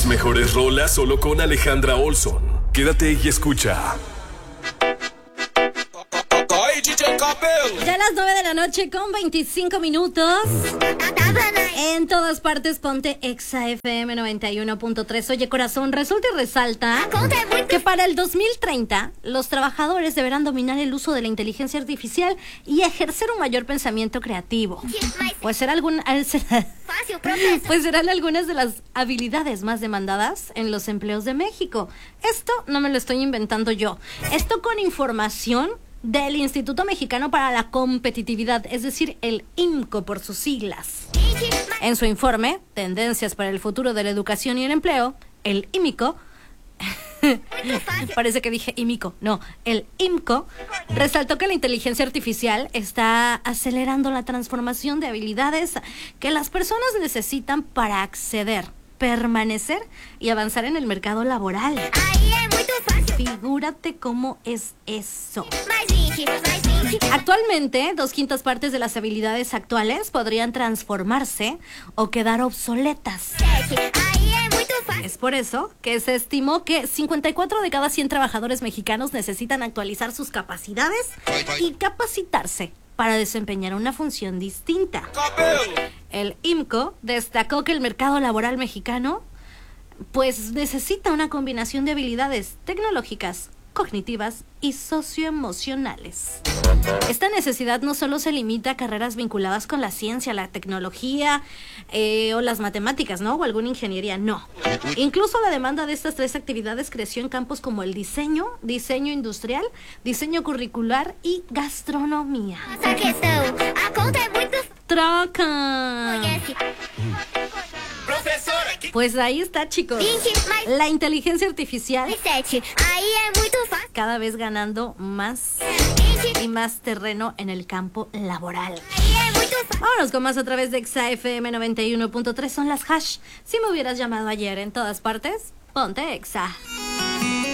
Las mejores rolas solo con Alejandra Olson. Quédate y escucha. Ya a las 9 de la noche con 25 minutos. En todas partes ponte Exa FM 91.3. Oye, corazón, resulta y resalta que para el 2030 los trabajadores deberán dominar el uso de la inteligencia artificial y ejercer un mayor pensamiento creativo. Pues serán algunas de las habilidades más demandadas en los empleos de México. Esto no me lo estoy inventando yo. Esto con información del Instituto Mexicano para la Competitividad, es decir, el IMCO por sus siglas. En su informe, Tendencias para el futuro de la educación y el empleo, el IMICO, parece que dije IMICO, no, el IMCO, resaltó que la inteligencia artificial está acelerando la transformación de habilidades que las personas necesitan para acceder, permanecer y avanzar en el mercado laboral. Figúrate cómo es eso. Actualmente, 2/5 partes de las habilidades actuales podrían transformarse o quedar obsoletas. Es por eso que se estimó que 54 de cada 100 trabajadores mexicanos necesitan actualizar sus capacidades y capacitarse para desempeñar una función distinta. El IMCO destacó que el mercado laboral mexicano pues necesita una combinación de habilidades tecnológicas, cognitivas y socioemocionales. Esta necesidad no solo se limita a carreras vinculadas con la ciencia, la tecnología o las matemáticas, ¿no? O alguna ingeniería, no. Incluso la demanda de estas 3 actividades creció en campos como el diseño industrial, diseño curricular y gastronomía. ¡Troca! Pues ahí está, chicos. La inteligencia artificial cada vez ganando más y más terreno en el campo laboral. Vámonos con más a través de Exa FM 91.3. Son las hash. Si me hubieras llamado ayer en todas partes, ponte Exa.